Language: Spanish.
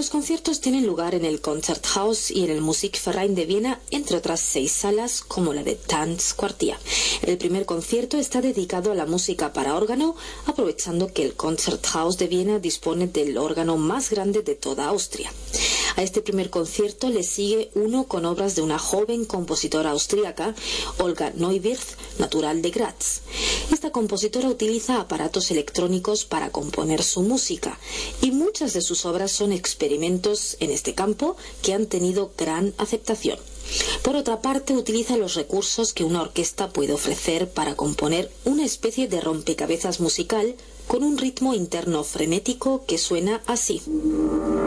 Los conciertos tienen lugar en el Konzerthaus y en el Musikverein de Viena, entre otras 6 salas como la de Tanzquartier. El primer concierto está dedicado a la música para órgano, aprovechando que el Konzerthaus de Viena dispone del órgano más grande de toda Austria. A este primer concierto le sigue uno con obras de una joven compositora austríaca, Olga Neuwirth, natural de Graz. Esta compositora utiliza aparatos electrónicos para componer su música y muchas de sus obras son experimentos en este campo que han tenido gran aceptación. Por otra parte, utiliza los recursos que una orquesta puede ofrecer para componer una especie de rompecabezas musical con un ritmo interno frenético que suena así.